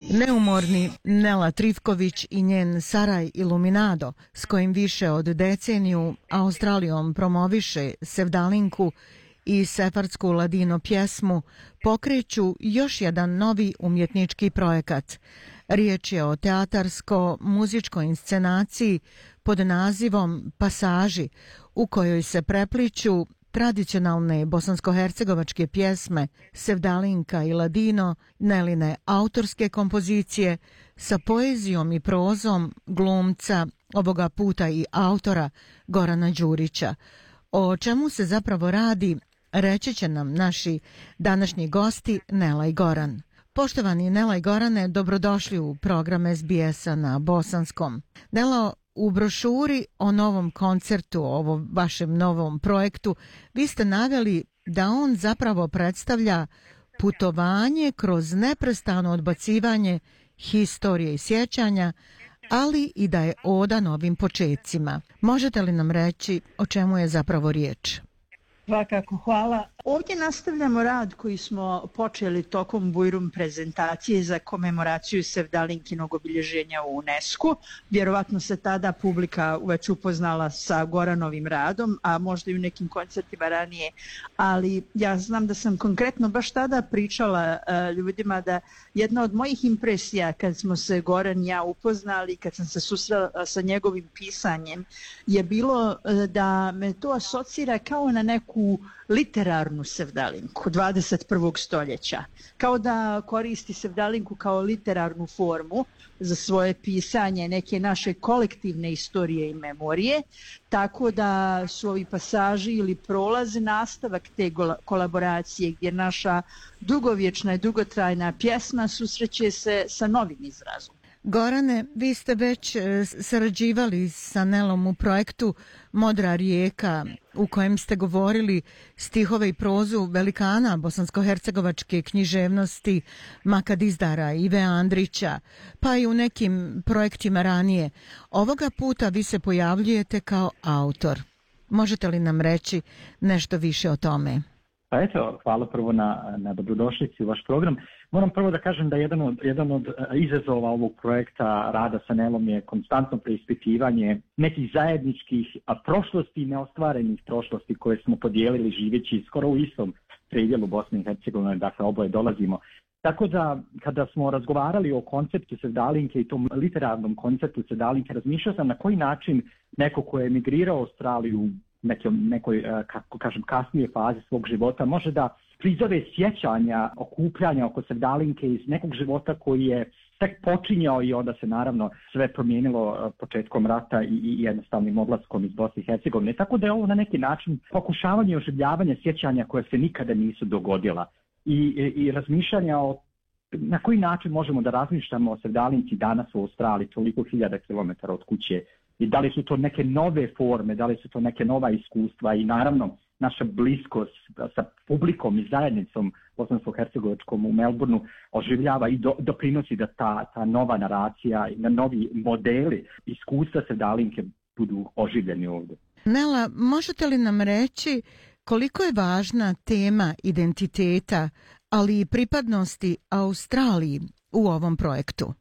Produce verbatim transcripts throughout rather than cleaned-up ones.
Neumorni Nela Trifković i njen Saraj Iluminado, s kojim više od deceniju Australijom promoviše sevdalinku i sefardsku ladino pjesmu, pokreću još jedan novi umjetnički projekat. Riječ je o teatarsko-muzičkoj inscenaciji pod nazivom Pasaži, u kojoj se prepliću tradicionalne bosansko-hercegovačke pjesme Sevdalinka i Ladino, Neline autorske kompozicije sa poezijom i prozom glumca, ovoga puta i autora Gorana Đurića. O čemu se zapravo radi, reći će nam naši današnji gosti Nela i Goran. Poštovani Nela i Gorane, dobrodošli u program S B S-a na bosanskom. Nela, u brošuri o novom koncertu, o ovom vašem novom projektu, vi ste naveli da on zapravo predstavlja putovanje kroz neprestano odbacivanje historije i sjećanja, ali i da je oda novim počecima. Možete li nam reći o čemu je zapravo riječ? Svakako, hvala. Ovdje nastavljamo rad koji smo počeli tokom Bujrum prezentacije za komemoraciju Sevdalinkinog obilježenja u UNESCO. Vjerovatno se tada publika već upoznala sa Goranovim radom, a možda i u nekim koncertima ranije, ali ja znam da sam konkretno baš tada pričala uh, ljudima da jedna od mojih impresija kad smo se Goran i ja upoznali, kad sam se susrela sa njegovim pisanjem, je bilo uh, da me to asocira kao na neku literarnu sevdalinku dvadeset prvog stoljeća. Kao da koristi sevdalinku kao literarnu formu za svoje pisanje neke naše kolektivne istorije i memorije, tako da su ovi pasaži ili prolazi nastavak te kolaboracije gdje naša dugovječna i dugotrajna pjesma susreće se sa novim izrazom. Gorane, vi ste već sarađivali sa Nelom u projektu Modra rijeka, u kojem ste govorili stihove i prozu velikana bosansko-hercegovačke književnosti Maka Dizdara, Ive Andrića, pa i u nekim projektima ranije. Ovoga puta vi se pojavljujete kao autor. Možete li nam reći nešto više o tome? Pa eto, hvala prvo na, na dobrodošlici u vaš program. Moram prvo da kažem da jedan od, jedan od izazova ovog projekta rada sa Nelom je konstantno preispitivanje nekih zajedničkih a prošlosti i neostvarenih prošlosti koje smo podijelili živeći skoro u istom predjelu Bosne i Hercegovine, dakle oboje dolazimo. Tako da kada smo razgovarali o konceptu Sevdalinke i tom literarnom konceptu Sevdalinke, razmišljao sam na koji način neko ko je emigrirao u Australiju nekoj, nekoj, kako kažem, kasnije fazi svog života može da prizove sjećanja, okupljanja oko Sevdalinke iz nekog života koji je tek počinjao i onda se naravno sve promijenilo početkom rata i, i jednostavnim odlaskom iz Bosne i Hercegovine. Tako da je ovo na neki način pokušavanje oživljavanja sjećanja koje se nikada nisu dogodila i, i, i razmišljanja o na koji način možemo da razmišljamo o Sevdalinci danas u Australiji, toliko hiljada kilometara od kuće, i da li su to neke nove forme, da li su to neke nova iskustva i naravno naša bliskost sa publikom i zajednicom bosansko-hercegovačkom u Melbourneu oživljava i do, doprinosi da ta, ta nova naracija i na novi modeli iskustva Sevdalinke budu oživljeni ovdje. Nela, možete li nam reći koliko je važna tema identiteta, ali i pripadnosti Australiji u ovom projektu?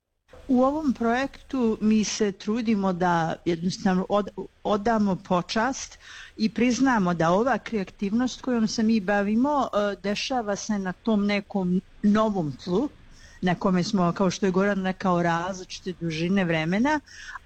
U ovom projektu mi se trudimo da jednostavno od, odamo počast i priznamo da ova kreativnost kojom se mi bavimo dešava se na tom nekom novom tlu, na kome smo, kao što je Goran rekao, različite dužine vremena,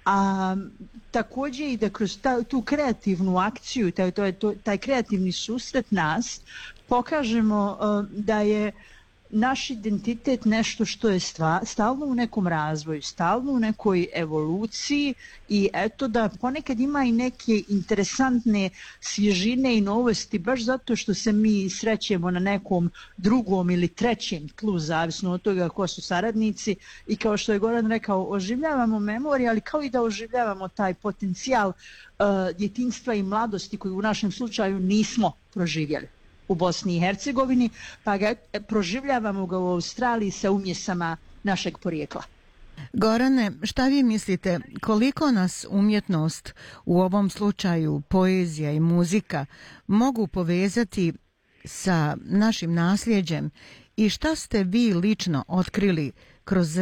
a također i da kroz ta, tu kreativnu akciju, taj, to je, to, taj kreativni susret nas, pokažemo da je naš identitet nešto što je stva, stalno u nekom razvoju, stalno u nekoj evoluciji i eto da ponekad ima i neke interesantne svježine i novosti baš zato što se mi srećemo na nekom drugom ili trećem tlu, zavisno od toga ko su saradnici i kao što je Goran rekao, oživljavamo memorije, ali kao i da oživljavamo taj potencijal uh, djetinjstva i mladosti koji u našem slučaju nismo proživjeli u Bosni i Hercegovini, pa ga proživljavamo ga u Australiji sa umjesama našeg porijekla. Gorane, šta vi mislite, koliko nas umjetnost, u ovom slučaju poezija i muzika, mogu povezati sa našim nasljeđem i šta ste vi lično otkrili kroz